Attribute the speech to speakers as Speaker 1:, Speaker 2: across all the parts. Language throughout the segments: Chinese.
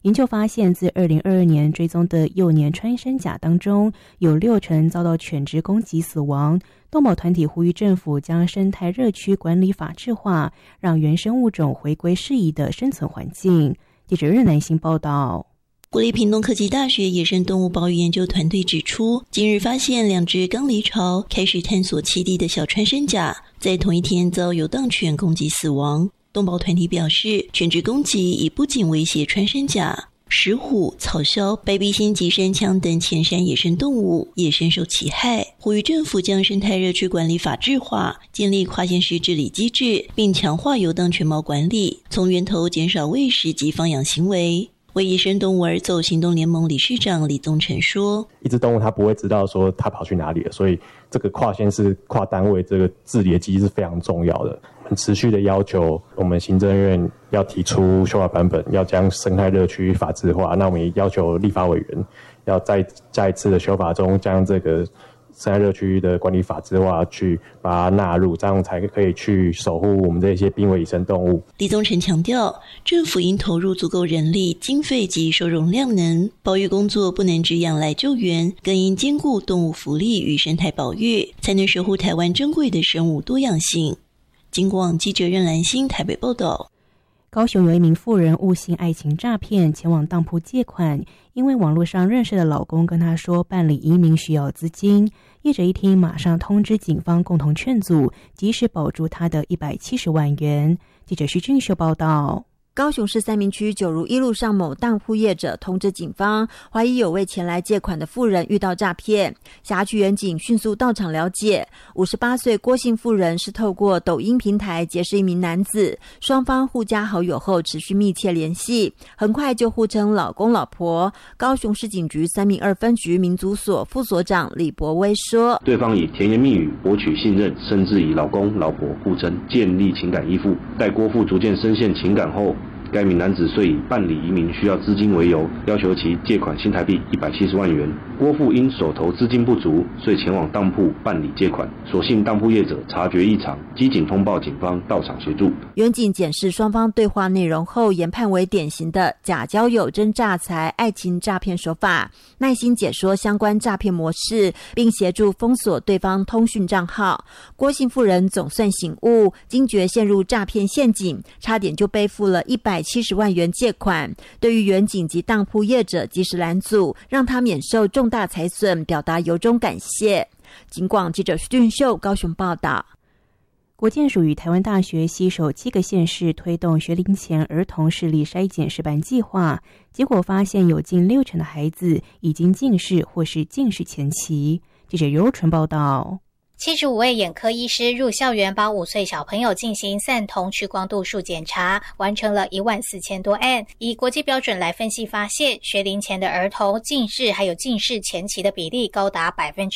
Speaker 1: 研究发现，自2022年追踪的幼年穿山甲当中，有60%遭到犬只攻击死亡。动保团体呼吁政府将生态热区管理法制化，让原生物种回归适宜的生存环境。记者任南星报道。
Speaker 2: 国立屏东科技大学野生动物保育研究团队指出，近日发现2只刚离巢开始探索栖地的小穿山甲，在同一天遭游荡犬攻击死亡。动保团体表示，犬只攻击已不仅威胁穿山甲、石虎、草鸮、白鼻心及山羌等前山野生动物也深受其害，呼吁政府将生态热区管理法制化，建立跨县市治理机制，并强化游荡犬猫管理，从源头减少喂食及放养行为。为野生动物而走行动联盟理事长李宗成说，
Speaker 3: 一只动物它不会知道说它跑去哪里了，所以这个跨县市跨单位这个治理的机制是非常重要的。持续的要求我们行政院要提出修法版本，要将生态热区法制化，那我们也要求立法委员要在下一次的修法中将这个生态热区的管理法制化，去把它纳入，这样才可以去守护我们这些濒危野生动物。
Speaker 2: 李宗成强调，政府应投入足够人力、经费及收容量能，保育工作不能只仰赖救援，更应兼顾动物福利与生态保育，才能守护台湾珍贵的生物多样性。警广记者任兰心台北报道。
Speaker 1: 高雄有一名妇人误信爱情诈骗，前往当铺借款，因为网络上认识的老公跟她说办理移民需要资金，业者一听马上通知警方共同劝阻，及时保住她的170万元。记者徐俊秀报道。
Speaker 4: 高雄市三民区九如一路上某当铺业者通知警方，怀疑有位前来借款的妇人遇到诈骗。辖区员警迅速到场了解，58岁郭姓妇人是透过抖音平台结识一名男子，双方互加好友后持续密切联系，很快就互称老公老婆。高雄市警局3民2分局民族所副所长李博威说，
Speaker 5: 对方以甜言蜜语博取信任，甚至以老公老婆互称，建立情感依附。待郭父逐渐深陷情感后，该名男子遂以办理移民需要资金为由，要求其借款新台币170万元。郭父因手头资金不足，遂前往当铺办理借款。所幸当铺业者察觉异常，机警通报警方到场协助。
Speaker 4: 员警检视双方对话内容后，研判为典型的假交友真诈财爱情诈骗手法，耐心解说相关诈骗模式，并协助封锁对方通讯账号。郭姓妇人总算醒悟，惊觉陷入诈骗陷阱，差点就背负了170万元借款。对于员警及当铺业者及时拦阻，让他免受重大财损，表达由衷感谢。警广记者徐俊秀高雄报道。
Speaker 1: 国健署与台湾大学携手7个县市推动学龄前儿童视力筛检示范计划，结果发现有近60%的孩子已经近视或是近视前期。记者尤纯报道。
Speaker 6: 75位眼科医师入校园帮5岁小朋友进行散瞳屈光度数检查，完成了14000多案。以国际标准来分析，发现学龄前的儿童近视还有近视前期的比例高达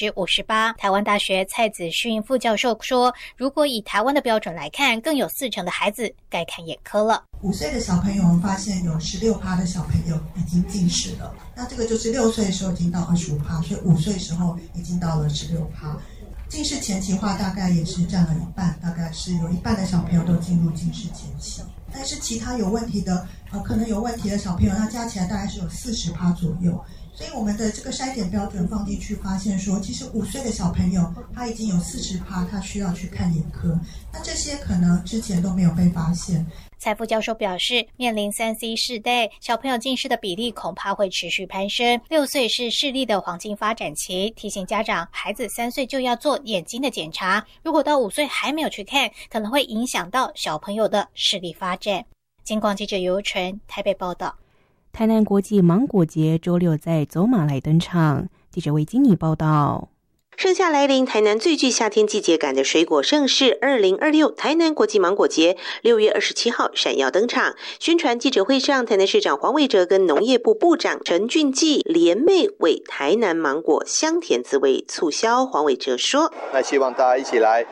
Speaker 6: 58%。台湾大学蔡子训副教授说，如果以台湾的标准来看，更有40%的孩子该看眼科了。
Speaker 7: 5岁的小朋友，我们发现有16%的小朋友已经近视了，那这个就是6岁的时候已经到25%，所以5岁的时候已经到了16%。近视前期化大概也是占了一半，大概是有一半的小朋友都进入近视前期。但是其他有问题的可能有问题的小朋友，那加起来大概是有40%左右。所以我们的这个筛检标准放进去，发现说其实5岁的小朋友他已经有40%他需要去看眼科，那这些可能之前都没有被发现。
Speaker 6: 蔡副教授表示，面临3C 世代，小朋友近视的比例恐怕会持续攀升。6岁是视力的黄金发展期，提醒家长，孩子3岁就要做眼睛的检查，如果到5岁还没有去看，可能会影响到小朋友的视力发展。警广记者尤纯台北报道。
Speaker 1: 台南国际芒果节周6在走马来登场，记者魏金妮报道。
Speaker 8: 盛夏来临，台南最具夏天季节感的水果盛事2026台南国际芒果节6月27号闪耀登场。宣传记者会上，台南市长黄伟哲跟农业部部长陈俊记联袂为台南芒果香甜滋味促销。黄伟哲说：“
Speaker 9: 那希望大家一起来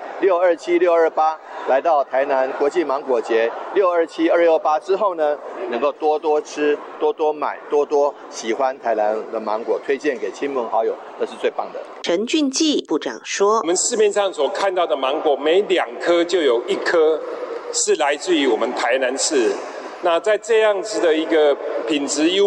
Speaker 9: 627、628来到台南国际芒果节，627、268之后呢，能够多多吃、多多买、多多喜欢台南的芒果，推荐给亲朋好友，这是最棒的。”
Speaker 8: 陈俊记部长说：“
Speaker 10: 我们市面上所看到的芒果，每2颗就有1颗是来自于我们台南市。那在这样子的一个品质优